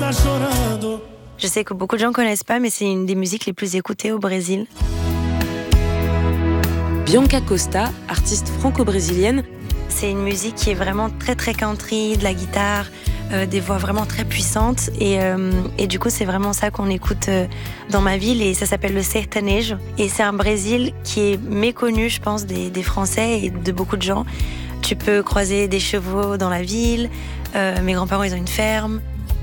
Je sais que beaucoup de gens ne connaissent pas, mais c'est une des musiques les plus écoutées au Brésil. Bianca Costa, artiste franco-brésilienne. C'est une musique qui est vraiment très très country, de la guitare, des voix vraiment très puissantes. Et du coup, c'est vraiment ça qu'on écoute dans ma ville. Et ça s'appelle le sertanejo. Et c'est un Brésil qui est méconnu, je pense, des Français et de beaucoup de gens. Tu peux croiser des chevaux dans la ville. Mes grands-parents, ils ont une ferme.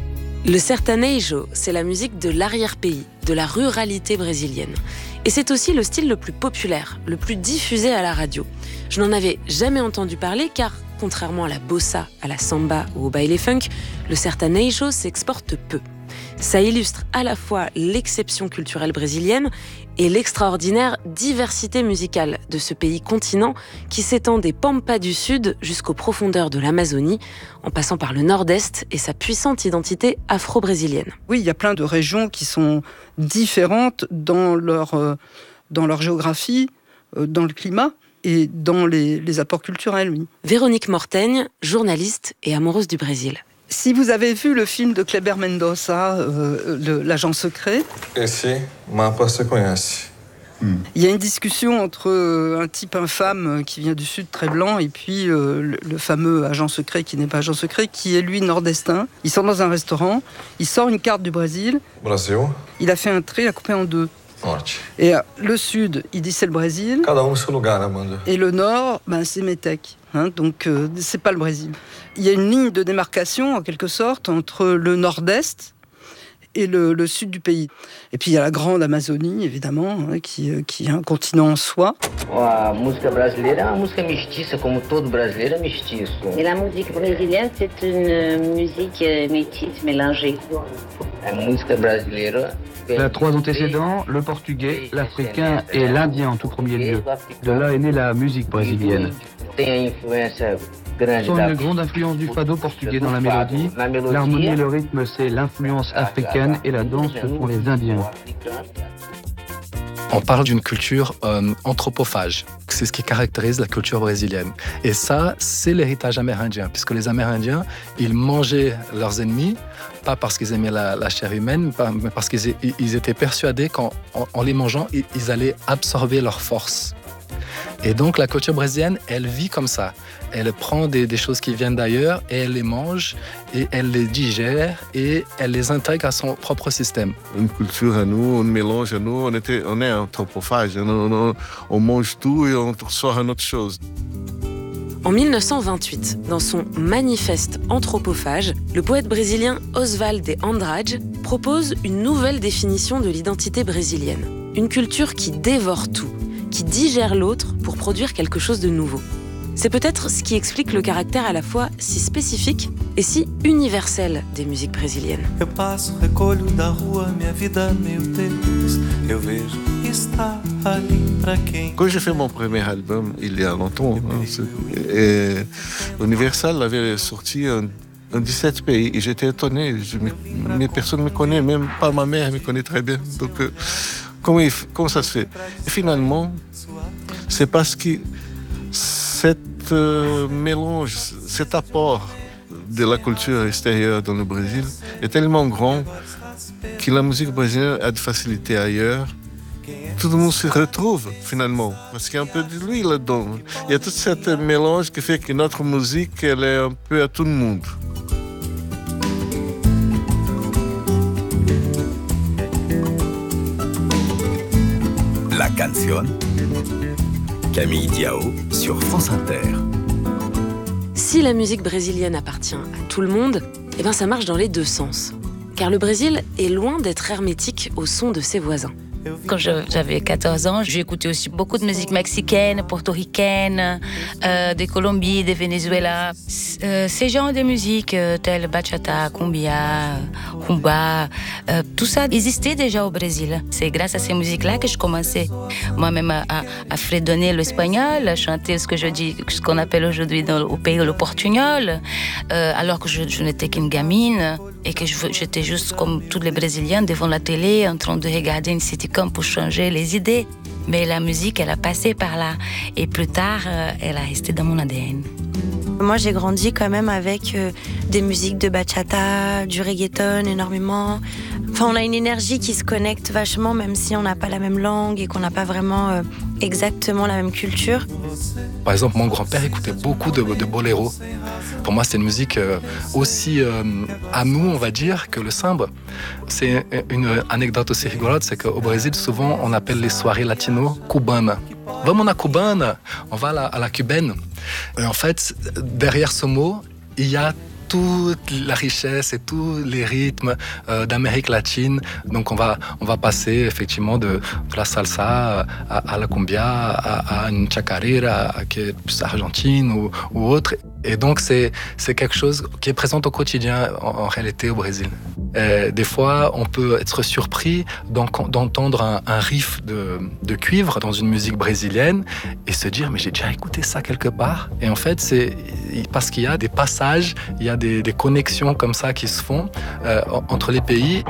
Le sertanejo, c'est la musique de l'arrière-pays, de la ruralité brésilienne. Et c'est aussi le style le plus populaire, le plus diffusé à la radio. Je n'en avais jamais entendu parler car, contrairement à la bossa, à la samba ou au baile funk, le sertanejo s'exporte peu. Ça illustre à la fois l'exception culturelle brésilienne et l'extraordinaire diversité musicale de ce pays-continent qui s'étend des Pampas du Sud jusqu'aux profondeurs de l'Amazonie, en passant par le Nord-Est et sa puissante identité afro-brésilienne. Oui, il y a plein de régions qui sont différentes dans leur géographie, dans le climat et dans les apports culturels. Oui. Véronique Mortaigne, journaliste et amoureuse du Brésil. Si vous avez vu le film de Kleber Mendonça, L'Agent secret, Esse mapa você conhece. Il y a une discussion entre un type infâme qui vient du Sud, très blanc, et puis le fameux agent secret qui n'est pas agent secret, qui est lui nordestin. Ils sont dans un restaurant, il sort une carte du Brésil. Brasil. Il a fait un trait, il a coupé en deux. Norte. Et le Sud, il dit c'est le Brésil. Cada no seu lugar, Amanda. Et le Nord, c'est Métèque. Donc c'est pas le Brésil. Il y a une ligne de démarcation, en quelque sorte, entre le Nord-Est et le sud du pays. Et puis il y a la grande Amazonie, évidemment, qui est un continent en soi. A música brasileira é uma música mestiça, como todo brasileiro é mestiço. Et la musique brésilienne, c'est une musique métisse, mélangée. A música brasileira... Elle a trois antécédents, le portugais, l'africain et l'indien en tout premier lieu. De là est née la musique brésilienne. Sans une grande influence du fado portugais dans la mélodie, l'harmonie et le rythme, c'est l'influence africaine et la danse, ce sont les Indiens. On parle d'une culture anthropophage. C'est ce qui caractérise la culture brésilienne. Et ça, c'est l'héritage amérindien, puisque les Amérindiens, ils mangeaient leurs ennemis, pas parce qu'ils aimaient la chair humaine, mais parce qu'ils étaient persuadés qu'en les mangeant, ils allaient absorber leur force. Et donc, la culture brésilienne, elle vit comme ça. Elle prend des choses qui viennent d'ailleurs et elle les mange et elle les digère et elle les intègre à son propre système. Une culture à nous, un mélange à nous, on est anthropophage. On mange tout et on sort une autre chose. En 1928, dans son manifeste anthropophage, le poète brésilien Oswald de Andrade propose une nouvelle définition de l'identité brésilienne. Une culture qui dévore tout, qui digère l'autre pour produire quelque chose de nouveau. C'est peut-être ce qui explique le caractère à la fois si spécifique et si universel des musiques brésiliennes. Eu passo, recolho da rua minha vida, meu Deus, eu vejo está ali pra quem. Quand j'ai fait mon premier album, il y a longtemps, Universal avait sorti en 17 pays et j'étais étonné. Mais personne ne me connaît, même pas ma mère me connaît très bien. Donc, comment ça se fait? Et finalement, c'est parce que cet mélange, cet apport de la culture extérieure dans le Brésil est tellement grand que la musique brésilienne a de facilité ailleurs. Tout le monde se retrouve finalement, parce qu'il y a un peu de lui là-dedans. Il y a tout ce mélange qui fait que notre musique, elle est un peu à tout le monde. La Canción, Camille Diao sur France Inter. Si la musique brésilienne appartient à tout le monde, ça marche dans les deux sens. Car le Brésil est loin d'être hermétique au son de ses voisins. Quand j'avais 14 ans, j'ai écouté aussi beaucoup de musique mexicaine, portoricaine, de Colombie, de Venezuela. Ces genres de musique tels bachata, cumbia, rumba, tout ça existait déjà au Brésil. C'est grâce à ces musiques-là que je commençais moi-même à fredonner l'espagnol, à chanter ce qu'on appelle aujourd'hui au pays le portugnol, alors que je n'étais qu'une gamine et que j'étais juste comme tous les Brésiliens devant la télé en train de regarder une sitcom pour changer les idées. Mais la musique, elle a passé par là. Et plus tard, elle a resté dans mon ADN. Moi, j'ai grandi quand même avec des musiques de bachata, du reggaeton énormément. Enfin, on a une énergie qui se connecte vachement, même si on n'a pas la même langue et qu'on n'a pas vraiment exactement la même culture. Par exemple, mon grand-père écoutait beaucoup de boléros. Pour moi, c'est une musique aussi à nous, on va dire, que le sambo. C'est une anecdote aussi rigolote, c'est qu'au Brésil, souvent, on appelle les soirées latino cubanes. Vamos na cubana, on va à la cubaine. Et en fait, derrière ce mot, il y a toute la richesse et tous les rythmes d'Amérique latine. Donc on va passer effectivement de la salsa à la cumbia, à une chacarera qui est plus argentine ou autre. Et donc c'est quelque chose qui est présent au quotidien en réalité au Brésil. Et des fois, on peut être surpris d'entendre un riff de cuivre dans une musique brésilienne et se dire mais j'ai déjà écouté ça quelque part. Et en fait, c'est parce qu'il y a des passages, il y a des connexions comme ça qui se font entre les pays.